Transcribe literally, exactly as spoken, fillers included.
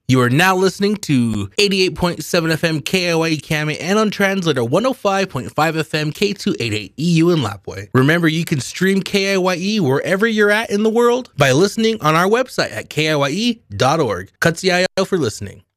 You are now listening to eighty-eight point seven F M K I Y E Kame and on translator one oh five point five F M K two eighty-eight E U in Lapwai. Remember, you can stream K I Y E wherever you're at in the world by listening on our website at K I Y E dot org. Katsiayo for listening.